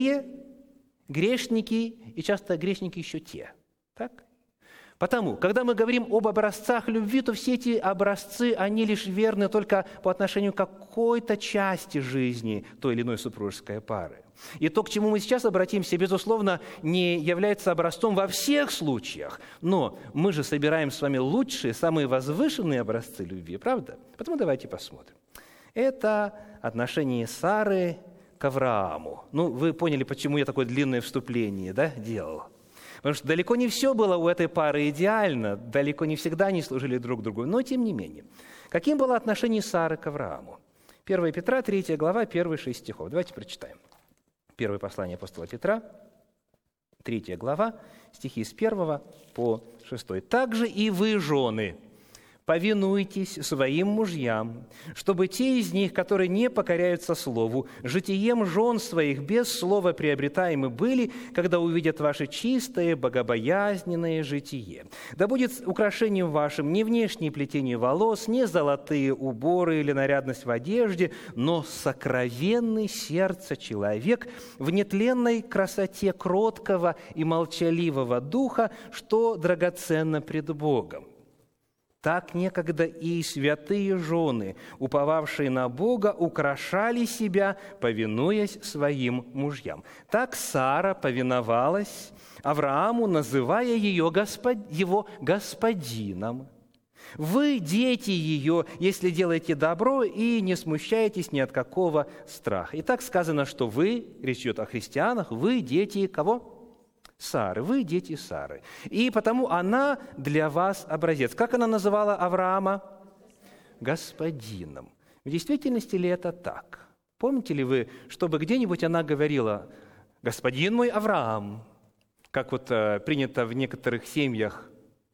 грешники, и часто грешники еще те. Так? Потому, когда мы говорим об образцах любви, то все эти образцы, они лишь верны только по отношению к какой-то части жизни той или иной супружеской пары. И то, к чему мы сейчас обратимся, безусловно, не является образцом во всех случаях. Но мы же собираем с вами лучшие, самые возвышенные образцы любви, правда? Поэтому давайте посмотрим. Это отношение Сары к Аврааму. Вы поняли, почему я такое длинное вступление делал? Потому что далеко не все было у этой пары идеально, далеко не всегда они служили друг другу, но тем не менее. Каким было отношение Сары к Аврааму? 1 Петра, 3 глава, 1-6 стихов. Давайте прочитаем. Первое послание апостола Петра, 3 глава, стихи с 1 по 6. «Также и вы, жены, повинуйтесь своим мужьям, чтобы те из них, которые не покоряются слову, житием жен своих без слова приобретаемы были, когда увидят ваше чистое, богобоязненное житие. Да будет украшением вашим не внешнее плетение волос, не золотые уборы или нарядность в одежде, но сокровенный сердца человек в нетленной красоте кроткого и молчаливого духа, что драгоценно пред Богом. Так некогда и святые жены, уповавшие на Бога, украшали себя, повинуясь своим мужьям. Так Сара повиновалась Аврааму, называя его господином. Вы, дети ее, если делаете добро и не смущаетесь ни от какого страха. И так сказано, что вы, речь идет о христианах, вы, дети кого? Сары, вы дети Сары. И потому она для вас образец. Как она называла Авраама? Господином. В действительности ли это так? Помните ли вы, чтобы где-нибудь она говорила «Господин мой Авраам», как принято в некоторых семьях?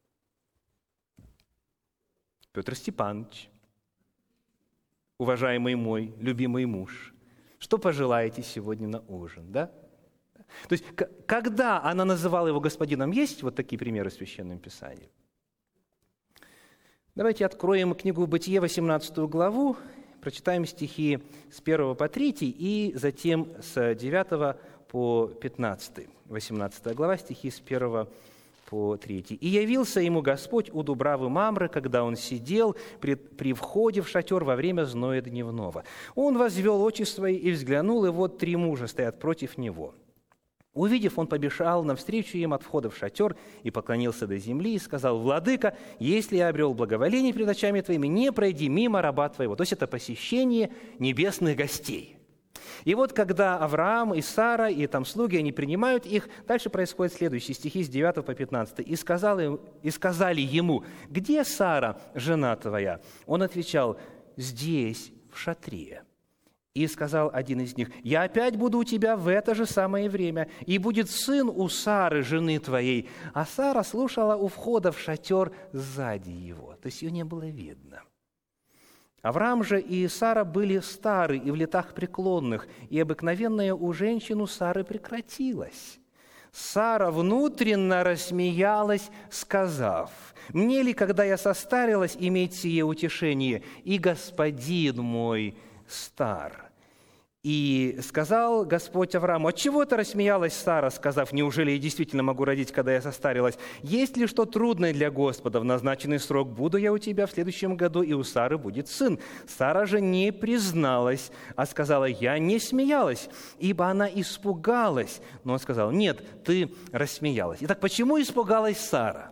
Петр Степанович, уважаемый мой, любимый муж, что пожелаете сегодня на ужин, да? То есть, когда она называла его господином, есть такие примеры в Священном Писании? Давайте откроем книгу «Бытие», 18 главу, прочитаем стихи с 1 по 3 и затем с 9 по 15. 18 глава, стихи с 1 по 3. «И явился ему Господь у дубравы Мамры, когда он сидел при входе в шатер во время зноя дневного. Он возвел очи свои и взглянул, и вот 3 мужа стоят против него. Увидев, он побежал навстречу им от входа в шатер и поклонился до земли и сказал: «Владыка, если я обрел благоволение пред очами твоими, не пройди мимо раба твоего». То есть это посещение небесных гостей. И когда Авраам и Сара, и слуги, они принимают их, дальше происходит следующие стихи с 9 по 15. «И сказали ему: где Сара, жена твоя?» Он отвечал: «Здесь, в шатре». И сказал один из них: «Я опять буду у тебя в это же самое время, и будет сын у Сары, жены твоей». А Сара слушала у входа в шатер сзади его, то есть ее не было видно. Авраам же и Сара были стары и в летах преклонных, и обыкновенное у женщин у Сары прекратилось. Сара внутренно рассмеялась, сказав: «Мне ли, когда я состарилась, иметь сие утешение, и господин мой стар?» И сказал Господь Аврааму: «Отчего ты рассмеялась, Сара, сказав: неужели я действительно могу родить, когда я состарилась? Есть ли что трудное для Господа? В назначенный срок буду я у тебя в следующем году, и у Сары будет сын». Сара же не призналась, а сказала: «Я не смеялась», ибо она испугалась. Но он сказал: «Нет, ты рассмеялась». Итак, почему испугалась Сара?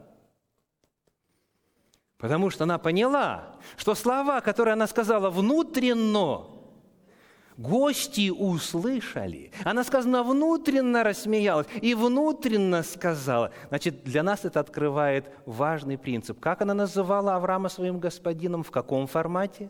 Потому что она поняла, что слова, которые она сказала внутренно, гости услышали. Она, сказано, внутренно рассмеялась и внутренно сказала. Значит, для нас это открывает важный принцип. Как она называла Авраама своим господином? В каком формате?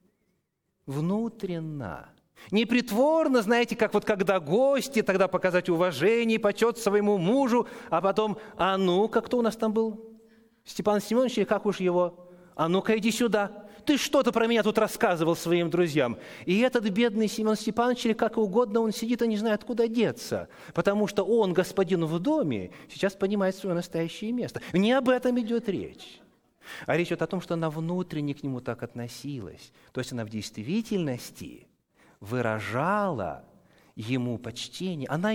Внутренно. Не притворно, знаете, как когда гости, тогда показать уважение, почет своему мужу, а потом: «А ну-ка, кто у нас там был? Степан Семенович, или как уж его? А ну-ка, иди сюда. Ты что-то про меня тут рассказывал своим друзьям». И этот бедный Семен Степанович, или как угодно, он сидит и не знает, куда деться, потому что он, господин в доме, сейчас понимает свое настоящее место. Не об этом идет речь. А речь идет о том, что она внутренне к нему так относилась. То есть она в действительности выражала ему почтение. Она